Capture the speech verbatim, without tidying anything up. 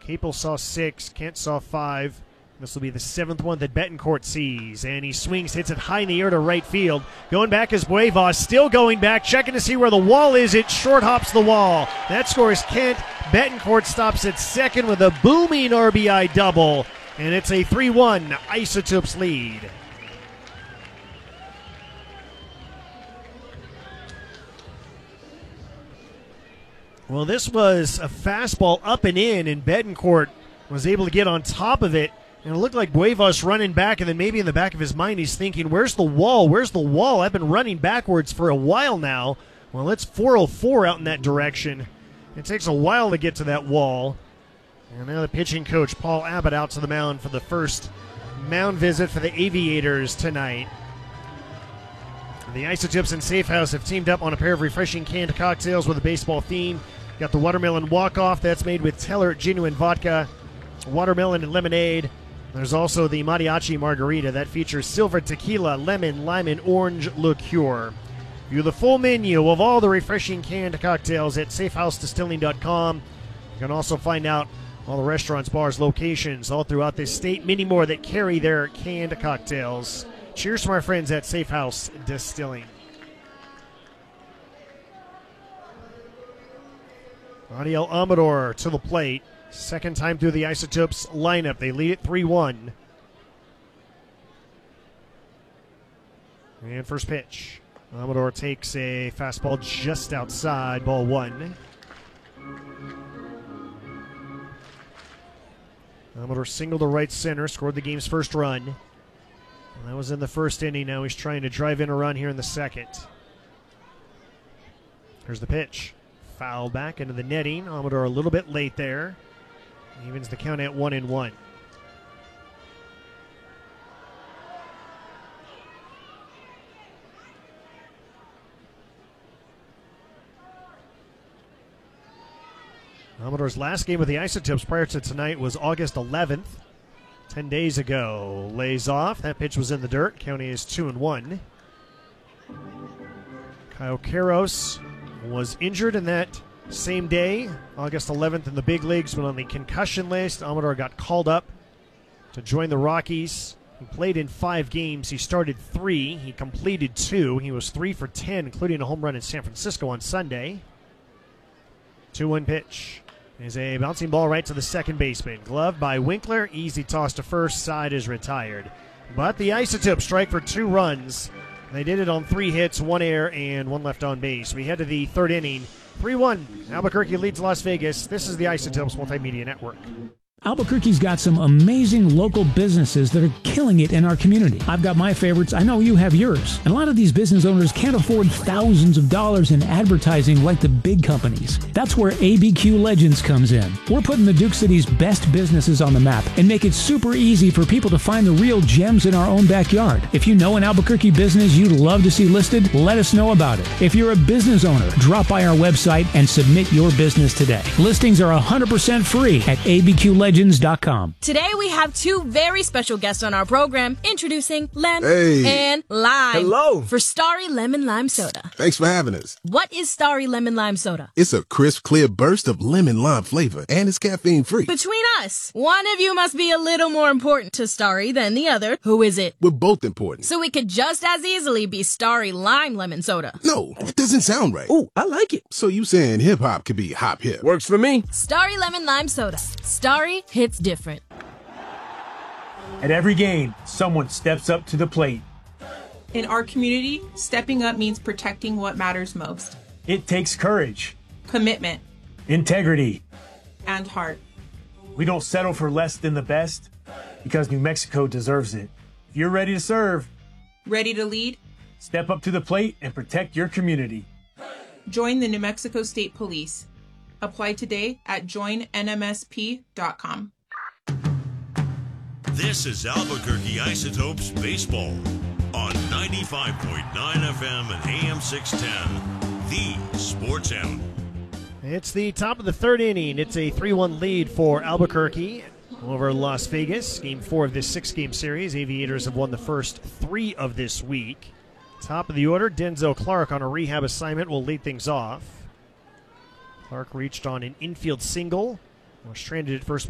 Capel saw six. Kent saw five. This will be the seventh one that Betancourt sees. And he swings, hits it high in the air to right field. Going back is Buevas, still going back, checking to see where the wall is. It short hops the wall. That scores Kent. Betancourt stops at second with a booming R B I double. And it's a three one Isotopes lead. Well, this was a fastball up and in, and Betancourt was able to get on top of it. And it looked like Buevas running back, and then maybe in the back of his mind he's thinking, where's the wall? Where's the wall? I've been running backwards for a while now. Well, it's four oh four out in that direction. It takes a while to get to that wall. And now the pitching coach, Paul Abbott, out to the mound for the first mound visit for the Aviators tonight. The Isotopes and Safe House have teamed up on a pair of refreshing canned cocktails with a baseball theme. Got the Watermelon Walk-Off. That's made with Teller Genuine Vodka, watermelon and lemonade. There's also the Mariachi Margarita that features silver tequila, lemon, lime, and orange liqueur. View the full menu of all the refreshing canned cocktails at safe house distilling dot com. You can also find out all the restaurants, bars, locations all throughout this state, many more that carry their canned cocktails. Cheers from our friends at Safe House Distilling. Adiel Amador to the plate. Second time through the Isotopes lineup. They lead it three one. And first pitch. Amador takes a fastball just outside, ball one. Amador singled to right center, scored the game's first run. And that was in the first inning. Now he's trying to drive in a run here in the second. Here's the pitch. Foul back into the netting. Amador a little bit late there. Evens the count at one and one. Amador's last game with the Isotopes prior to tonight was August eleventh, ten days ago. Lays off. That pitch was in the dirt. County is two and one. Kyle Karros was injured in that same day, August eleventh, in the big leagues, but on the concussion list. Amador got called up to join the Rockies. He played in five games. He started three. He completed two. He was three for ten, including a home run in San Francisco on Sunday. two one pitch. Is a bouncing ball right to the second baseman. Gloved by Winkler. Easy toss to first. Side is retired. But the Isotopes strike for two runs. They did it on three hits, one error, and one left on base. We head to the third inning. three one. Albuquerque leads Las Vegas. This is the Isotopes Multimedia Network. Albuquerque's got some amazing local businesses that are killing it in our community. I've got my favorites. I know you have yours. And a lot of these business owners can't afford thousands of dollars in advertising like the big companies. That's where A B Q Legends comes in. We're putting the Duke City's best businesses on the map and make it super easy for people to find the real gems in our own backyard. If you know an Albuquerque business you'd love to see listed, let us know about it. If you're a business owner, drop by our website and submit your business today. Listings are one hundred percent free at A B Q Legends dot com. Today we have two very special guests on our program, introducing Lem Hey. and Lime. Hello. For Starry Lemon Lime Soda. Thanks for having us. What is Starry Lemon Lime Soda? It's a crisp, clear burst of lemon lime flavor, and it's caffeine free. Between us, one of you must be a little more important to Starry than the other. Who is it? We're both important. So it could just as easily be Starry Lime Lemon Soda. No, it doesn't sound right. Ooh, I like it. So you saying hip hop could be hop hip? Works for me. Starry Lemon Lime Soda. Starry hits different. At every game, someone steps up to the plate. In our community, stepping up means protecting what matters most. It takes courage, Commitment integrity. and heart. We don't settle for less than the best because New Mexico deserves it. If you're ready to serve, Ready to lead? step up to the plate and protect your community. Join the New Mexico State Police. Apply today at join N M S P dot com. This is Albuquerque Isotopes Baseball on ninety-five point nine F M and A M six ten, the Sports Animal. It's the top of the third inning. It's a three one lead for Albuquerque over Las Vegas. Game four of this six-game series. Aviators have won the first three of this week. Top of the order, Denzel Clark on a rehab assignment will lead things off. Clark reached on an infield single. Was stranded at first